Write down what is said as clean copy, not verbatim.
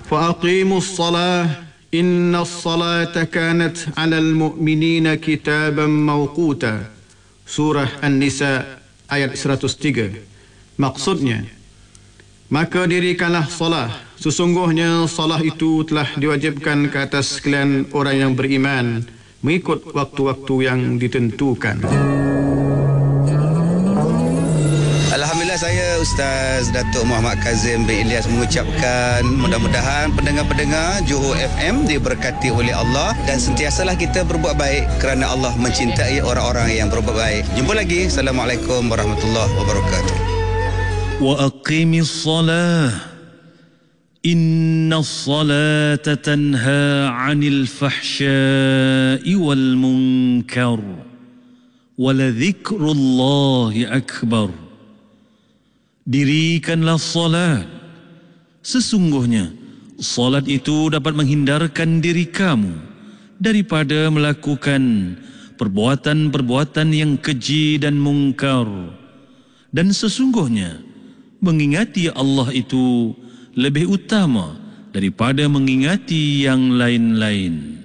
فأقيموا الصلاة إن الصلاة كانت على المؤمنين كتابا موقوتا. Surah An-Nisa ayat 103. Maksudnya, maka dirikanlah salah. Sesungguhnya salah itu telah diwajibkan ke atas sekalian orang yang beriman mengikut waktu-waktu yang ditentukan. Alhamdulillah, saya Ustaz Datuk Muhammad Kazim bin Ilyas mengucapkan mudah-mudahan pendengar-pendengar Johor FM diberkati oleh Allah dan sentiasalah kita berbuat baik kerana Allah mencintai orang-orang yang berbuat baik. Jumpa lagi. Assalamualaikum warahmatullahi wabarakatuh. Wa aqimis salah. Inna salata tanha 'anil fahsya'i wal munkar. Wa la dzikrullahi akbar. Dirikanlah salat. Sesungguhnya salat itu dapat menghindarkan diri kamu daripada melakukan perbuatan-perbuatan yang keji dan mungkar. Dan sesungguhnya mengingati Allah itu lebih utama daripada mengingati yang lain-lain.